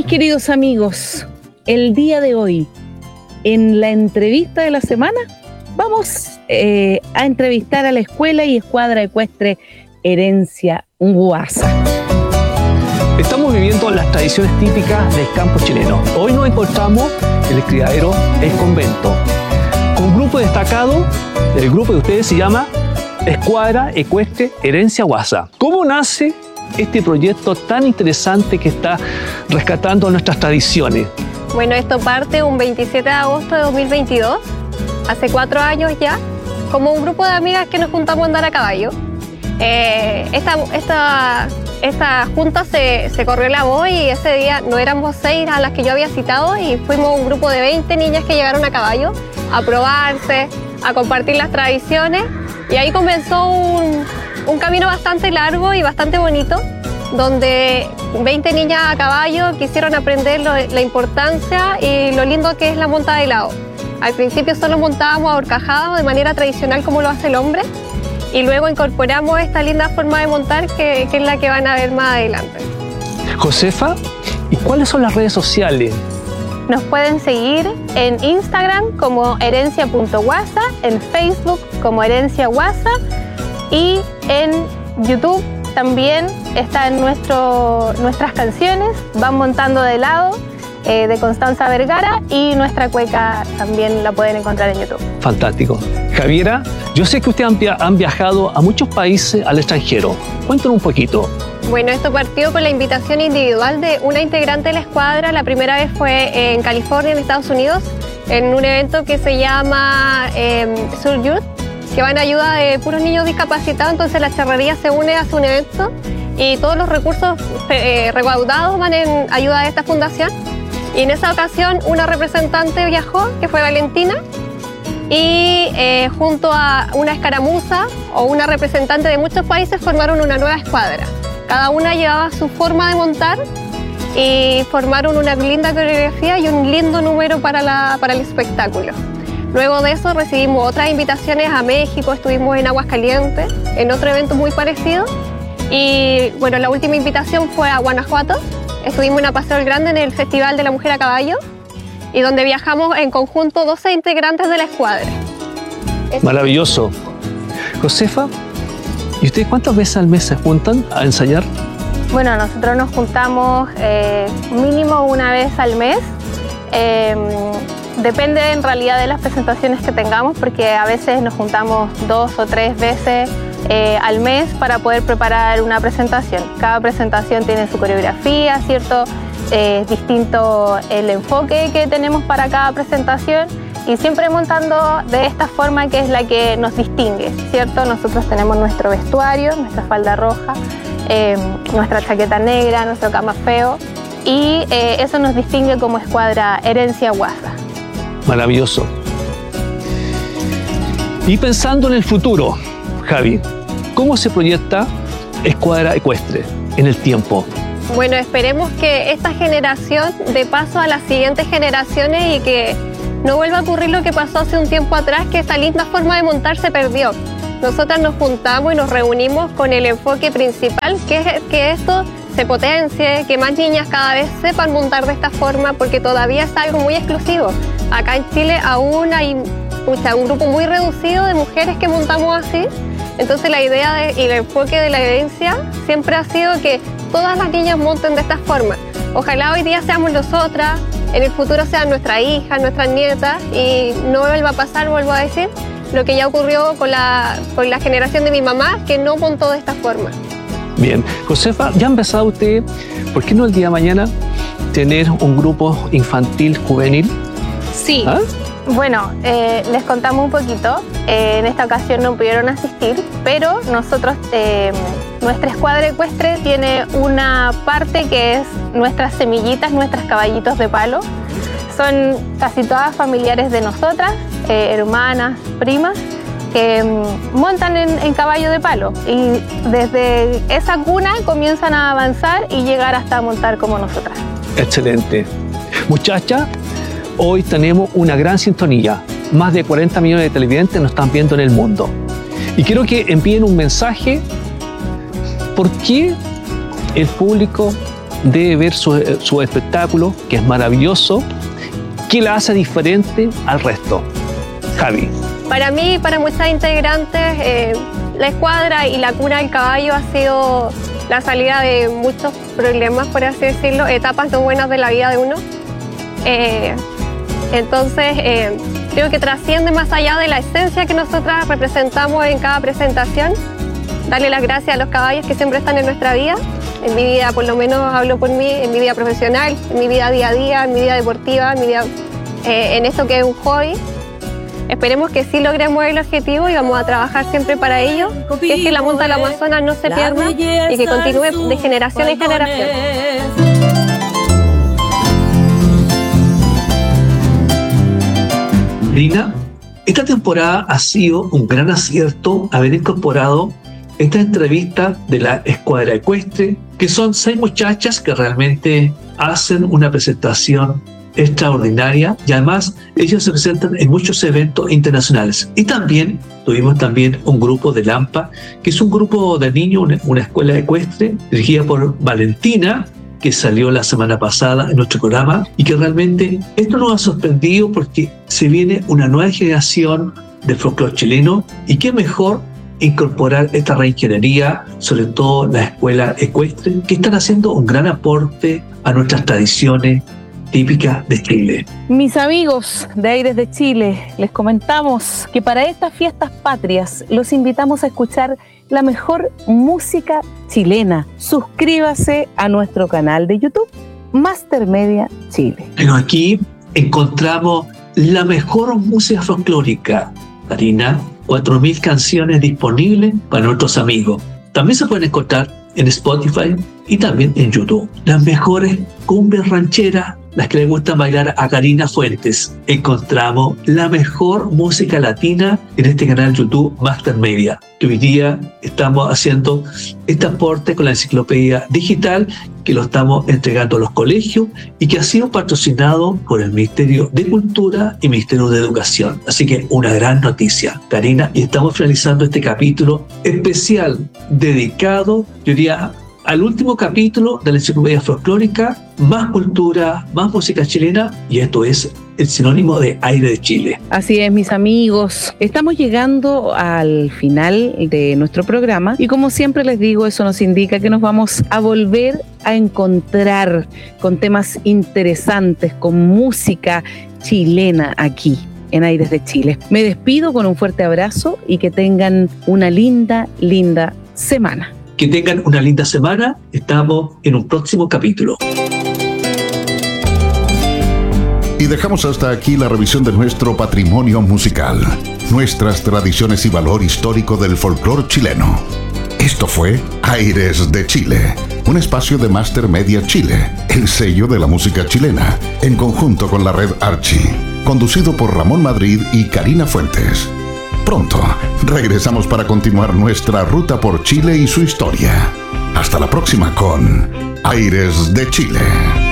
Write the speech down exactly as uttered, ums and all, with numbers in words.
queridos amigos, el día de hoy, en la entrevista de la semana, vamos eh, a entrevistar a la Escuela y Escuadra Ecuestre Herencia Guasa. Estamos viviendo las tradiciones típicas del campo chileno. Hoy nos encontramos en el criadero El Convento, con un grupo destacado. El grupo de ustedes se llama Escuadra Ecuestre Herencia Guasa. ¿Cómo nace este proyecto tan interesante que está rescatando nuestras tradiciones? Bueno, esto parte un veintisiete de agosto de dos mil veintidós, hace cuatro años ya, como un grupo de amigas que nos juntamos a andar a caballo. Eh, esta, esta, esta junta se, se corrió la voz y ese día no éramos seis a las que yo había citado y fuimos un grupo de veinte niñas que llegaron a caballo a probarse, a compartir las tradiciones, y ahí comenzó un, un camino bastante largo y bastante bonito, donde veinte niñas a caballo quisieron aprender lo, la importancia y lo lindo que es la monta de lado. Al principio solo montábamos a horcajada de manera tradicional como lo hace el hombre, y luego incorporamos esta linda forma de montar que, que es la que van a ver más adelante. Josefa, ¿y cuáles son las redes sociales? Nos pueden seguir en Instagram como herencia punto guasa, en Facebook como Herencia Guasa, y en YouTube también están nuestro, nuestras canciones, Van Montando de Lado, eh, de Constanza Vergara, y nuestra cueca también la pueden encontrar en YouTube. Fantástico. Javiera, yo sé que ustedes han, via han viajado a muchos países al extranjero. Cuéntanos un poquito. Bueno, esto partió con la invitación individual de una integrante de la escuadra. La primera vez fue en California, en Estados Unidos, en un evento que se llama eh, Sur Youth, que va en ayuda de puros niños discapacitados. Entonces la charrería se une a un evento y todos los recursos eh, recaudados van en ayuda de esta fundación. Y en esa ocasión una representante viajó, que fue Valentina, y eh, junto a una escaramuza o una representante de muchos países formaron una nueva escuadra. Cada una llevaba su forma de montar y formaron una linda coreografía y un lindo número para, la, para el espectáculo. Luego de eso recibimos otras invitaciones a México, estuvimos en Aguascalientes, en otro evento muy parecido. Y bueno, la última invitación fue a Guanajuato. Estuvimos en a Paseo el Grande en el Festival de la Mujer a Caballo, y donde viajamos en conjunto doce integrantes de la escuadra. Maravilloso. Josefa, ¿y ustedes cuántas veces al mes se juntan a ensayar? Bueno, nosotros nos juntamos eh, mínimo una vez al mes. Eh, depende en realidad de las presentaciones que tengamos, porque a veces nos juntamos dos o tres veces eh, al mes para poder preparar una presentación. Cada presentación tiene su coreografía, ¿cierto? Es eh, distinto el enfoque que tenemos para cada presentación, y siempre montando de esta forma que es la que nos distingue, ¿cierto? Nosotros tenemos nuestro vestuario, nuestra falda roja, eh, nuestra chaqueta negra, nuestro camafeo, y eh, eso nos distingue como Escuadra Herencia Guasa. Maravilloso. Y pensando en el futuro, Javi, ¿cómo se proyecta Escuadra Ecuestre en el tiempo? Bueno, esperemos que esta generación dé paso a las siguientes generaciones y que no vuelva a ocurrir lo que pasó hace un tiempo atrás, que esta linda forma de montar se perdió. Nosotras nos juntamos y nos reunimos con el enfoque principal, que es que esto se potencie, que más niñas cada vez sepan montar de esta forma, porque todavía es algo muy exclusivo. Acá en Chile aún hay pucha, un grupo muy reducido de mujeres que montamos así. Entonces la idea de, y el enfoque de la herencia siempre ha sido que todas las niñas monten de esta forma. Ojalá hoy día seamos nosotras, en el futuro sean nuestras hijas, nuestras nietas, y no vuelva a pasar, vuelvo a decir, lo que ya ocurrió con la, con la generación de mi mamá, que no montó de esta forma. Bien, Josefa, ya ha empezado usted, ¿por qué no el día de mañana tener un grupo infantil, juvenil? Sí. ¿Ah? Bueno, eh, les contamos un poquito. Eh, en esta ocasión no pudieron asistir, pero nosotros, eh, nuestra escuadra ecuestre tiene una parte que es nuestras semillitas, nuestros caballitos de palo. Son casi todas familiares de nosotras, eh, hermanas, primas, que mm, montan en, en caballo de palo. Y desde esa cuna comienzan a avanzar y llegar hasta montar como nosotras. Excelente. Muchachas, hoy tenemos una gran sintonía. Más de cuarenta millones de televidentes nos están viendo en el mundo. Y quiero que envíen un mensaje. ¿Por qué el público debe ver su, su espectáculo, que es maravilloso? ¿Qué la hace diferente al resto? Javi. Para mí y para muchas integrantes, eh, la escuadra y la cuna del caballo ha sido la salida de muchos problemas, por así decirlo, etapas no buenas de la vida de uno. Eh, entonces, eh, creo que trasciende más allá de la esencia que nosotras representamos en cada presentación. Darle las gracias a los caballos que siempre están en nuestra vida. En mi vida, por lo menos hablo por mí, en mi vida profesional, en mi vida día a día, en mi vida deportiva, en mi vida, eh, en esto que es un hobby. Esperemos que sí logremos el objetivo y vamos a trabajar siempre para ello, que es que la monta del Amazonas no se pierda y que continúe de generación en generación. Lina, esta temporada ha sido un gran acierto haber incorporado esta entrevista de la Escuadra Ecuestre, que son seis muchachas que realmente hacen una presentación extraordinaria y además ellos se presentan en muchos eventos internacionales. Y también tuvimos también un grupo de Lampa, que es un grupo de niños, una, una escuela ecuestre dirigida por Valentina, que salió la semana pasada en nuestro programa y que realmente esto nos ha sorprendido porque se viene una nueva generación de folclore chileno y qué mejor incorporar esta reingeniería, sobre todo la escuela ecuestre, que están haciendo un gran aporte a nuestras tradiciones típicas de Chile. Mis amigos de Aires de Chile, les comentamos que para estas fiestas patrias los invitamos a escuchar la mejor música chilena. Suscríbase a nuestro canal de YouTube, Master Media Chile. Pero aquí encontramos la mejor música folclórica, Karina, cuatro mil canciones disponibles para nuestros amigos. También se pueden encontrar en Spotify y también en YouTube. Las mejores cumbias rancheras, las que le gustan bailar a Karina Fuentes. Encontramos la mejor música latina en este canal YouTube Master Media, que hoy día estamos haciendo este aporte con la enciclopedia digital que lo estamos entregando a los colegios y que ha sido patrocinado por el Ministerio de Cultura y Ministerio de Educación. Así que una gran noticia, Karina, y estamos finalizando este capítulo especial dedicado, yo diría, al último capítulo de la enciclopedia folclórica, más cultura, más música chilena, y esto es el sinónimo de Aire de Chile. Así es, mis amigos, estamos llegando al final de nuestro programa y como siempre les digo, eso nos indica que nos vamos a volver a encontrar con temas interesantes, con música chilena aquí en Aires de Chile. Me despido con un fuerte abrazo y que tengan una linda, linda semana. Que tengan una linda semana. Estamos en un próximo capítulo. Y dejamos hasta aquí la revisión de nuestro patrimonio musical, nuestras tradiciones y valor histórico del folclore chileno. Esto fue Aires de Chile, un espacio de Master Media Chile, el sello de la música chilena, en conjunto con la red Archie, conducido por Ramón Madrid y Karina Fuentes. Pronto regresamos para continuar nuestra ruta por Chile y su historia. Hasta la próxima con Aires de Chile.